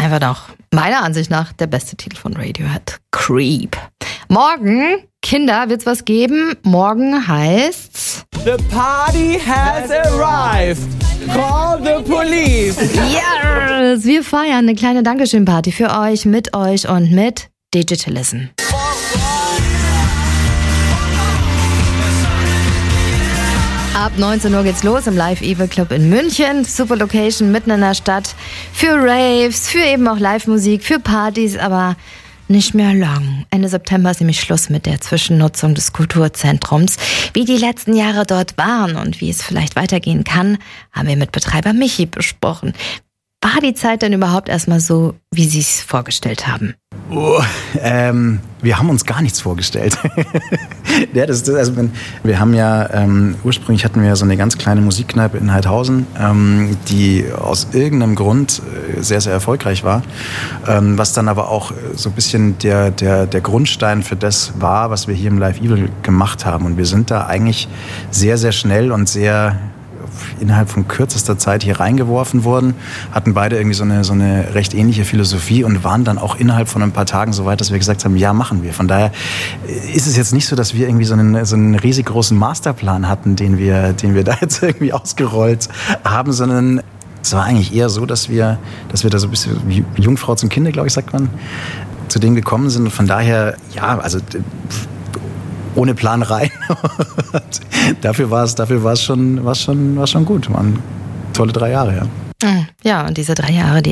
einfach noch, meiner Ansicht nach, der beste Titel von Radiohead. Creep. Morgen, Kinder, wird's was geben. Morgen heißt's... The party has arrived. Call the police. Yes! Wir feiern eine kleine Dankeschön-Party für euch, mit euch und mit Digitalism. Ab 19 Uhr geht's los im Live Evil Club in München. Super Location mitten in der Stadt. Für Raves, für eben auch Live-Musik, für Partys, aber nicht mehr lang. Ende September ist nämlich Schluss mit der Zwischennutzung des Kulturzentrums. Wie die letzten Jahre dort waren und wie es vielleicht weitergehen kann, haben wir mit Betreiber Michi besprochen. War die Zeit denn überhaupt erstmal so, wie Sie es vorgestellt haben? Wir haben uns gar nichts vorgestellt. Ja, wir haben ja, ursprünglich hatten wir so eine ganz kleine Musikkneipe in Heidhausen, die aus irgendeinem Grund sehr, sehr erfolgreich war, was dann aber auch so ein bisschen der Grundstein für das war, was wir hier im Live Evil gemacht haben. Und wir sind da eigentlich sehr, sehr schnell und sehr innerhalb von kürzester Zeit hier reingeworfen worden, hatten beide irgendwie so eine recht ähnliche Philosophie und waren dann auch innerhalb von ein paar Tagen so weit, dass wir gesagt haben, ja, machen wir. Von daher ist es jetzt nicht so, dass wir irgendwie so einen riesig großen Masterplan hatten, den wir da jetzt irgendwie ausgerollt haben, sondern es war eigentlich eher so, dass wir da so ein bisschen wie Jungfrau zum Kinde, glaube ich, sagt man, zu dem gekommen sind. Und von daher, ja, also ohne Plan rein. dafür war es schon gut. Waren tolle 3 Jahre, ja. Ja, und diese 3 Jahre, die